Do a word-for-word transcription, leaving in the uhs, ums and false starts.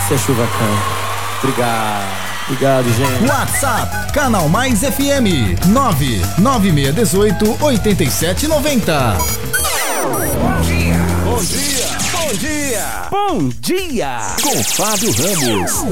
se a chuva canta. Obrigado. Obrigado, gente. WhatsApp, Canal Mais F M, nove nove seis um oito, oito sete nove zero. Bom dia! Bom dia! Bom dia! Bom dia! Com Fábio Ramos.